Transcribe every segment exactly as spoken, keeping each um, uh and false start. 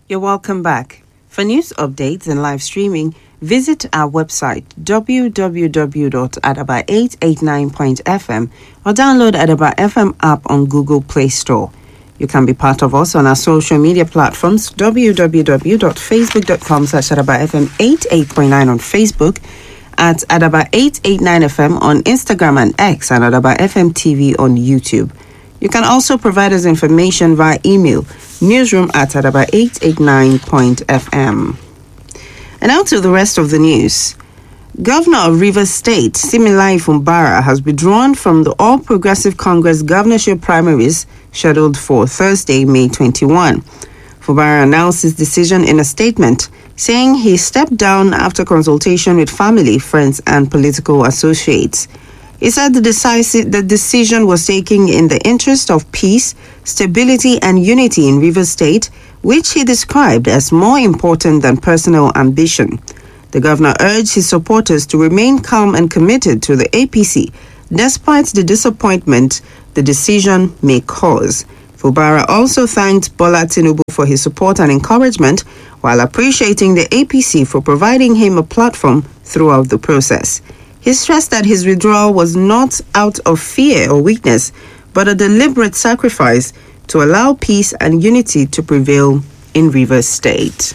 You're welcome back. For news updates and live streaming, visit our website w w w dot adaba eight eight nine dot f m or download Adaba F M app on Google Play Store. You can be part of us on our social media platforms w w w dot facebook dot com slash adaba f m eight eight point nine on Facebook, at Adaba eight eight nine F M on Instagram and X, and Adaba F M T V on YouTube. You can also provide us information via email, newsroom at adaba eight eight nine dot f m. And now to the rest of the news. Governor of Rivers State, Siminalayi Fubara, has withdrawn from the All Progressive Congress governorship primaries scheduled for Thursday, May twenty-first. Fubara announced his decision in a statement, saying he stepped down after consultation with family, friends, and political associates. He said the, decisive, the decision was taken in the interest of peace, stability, and unity in Rivers State, which he described as more important than personal ambition. The governor urged his supporters to remain calm and committed to the A P C, despite the disappointment the decision may cause. Fubara also thanked Bola Tinubu for his support and encouragement, while appreciating the A P C for providing him a platform throughout the process. He stressed that his withdrawal was not out of fear or weakness, but a deliberate sacrifice to allow peace and unity to prevail in Rivers State.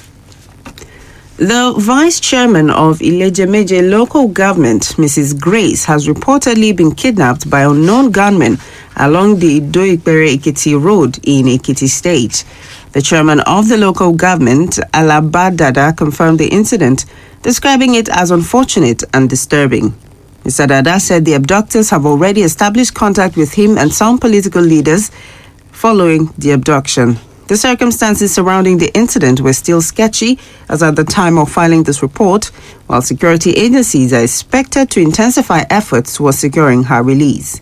The vice chairman of Ilejemeje local government, Missus Grace, has reportedly been kidnapped by unknown gunmen along the Ido-Ikpere-Ekiti road in Ekiti State. The chairman of the local government, Alaba Dada, confirmed the incident, describing it as unfortunate and disturbing. Mister Dada said the abductors have already established contact with him and some political leaders following the abduction. The circumstances surrounding the incident were still sketchy as at the time of filing this report, while security agencies are expected to intensify efforts towards securing her release.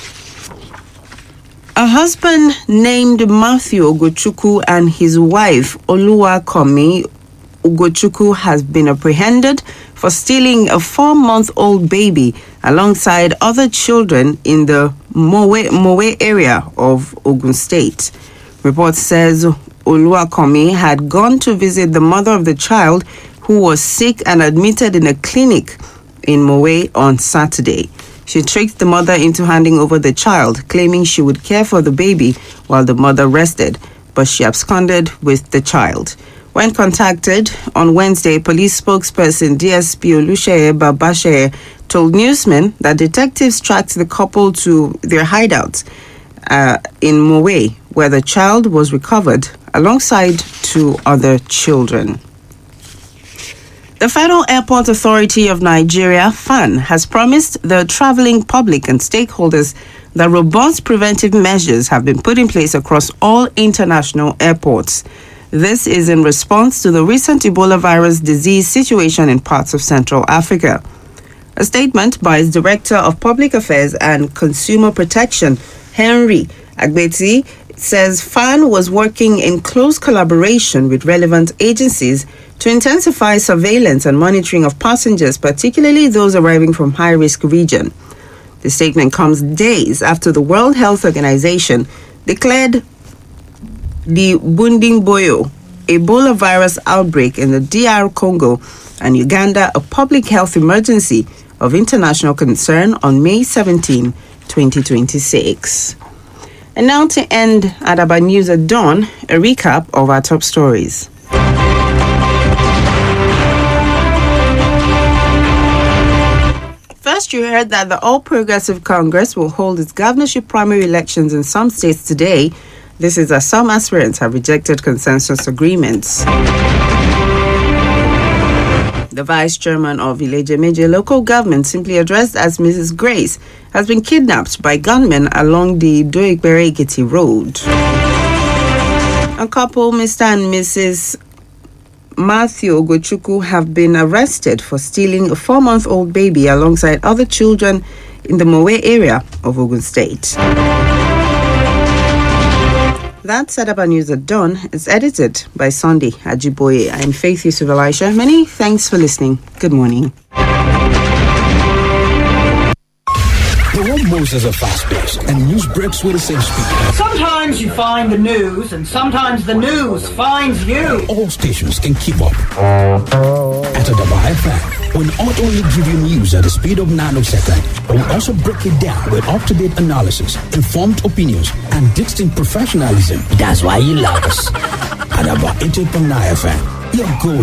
A husband named Matthew Ugochukwu and his wife Oluwakomi Ugochukwu has been apprehended for stealing a four-month-old baby alongside other children in the Mowe, Mowe area of Ogun State. Report says Oluwakomi had gone to visit the mother of the child, who was sick and admitted in a clinic in Mowe on Saturday. She tricked the mother into handing over the child, claiming she would care for the baby while the mother rested, but she absconded with the child. When contacted on Wednesday, police spokesperson D S P Oluseye Babashe told newsmen that detectives tracked the couple to their hideout uh, in Mowe, where the child was recovered alongside two other children. The Federal Airport Authority of Nigeria, FAN, has promised the traveling public and stakeholders that robust preventive measures have been put in place across all international airports. This is in response to the recent Ebola virus disease situation in parts of Central Africa. A statement by its Director of Public Affairs and Consumer Protection, Henry Agbeti, says FAN was working in close collaboration with relevant agencies to intensify surveillance and monitoring of passengers, particularly those arriving from high-risk region. The statement comes days after the World Health Organization declared the Bundingboyo Ebola virus outbreak in the D R Congo and Uganda a public health emergency of international concern on May seventeenth, twenty twenty-six. And now to end Adaba News at Dawn, a recap of our top stories. First, you heard that the All Progressive Congress will hold its governorship primary elections in some states today. This is as some aspirants have rejected consensus agreements. The vice chairman of Ilejemeje local government, simply addressed as Missus Grace, has been kidnapped by gunmen along the Ido-Ikpere-Ekiti road. A couple, Mister and Missus Matthew Ugochukwu, have been arrested for stealing a four-month-old baby alongside other children in the Mowe area of Ogun State. That's Adaba News at Dawn. It's edited by Sunday Ajiboye. I'm Faith Yusuf Elisha. Many thanks for listening. Good morning. The one Moses are fast-paced, and news breaks with the same speed. Sometimes you find the news, and sometimes the news finds you. All stations can keep up. At Adaba F M, we'll not only give you news at the speed of nanosecond, but we'll also break it down with up-to-date analysis, informed opinions, and distinct professionalism. That's why you love us. Adaba eighty-eight point nine F M, your go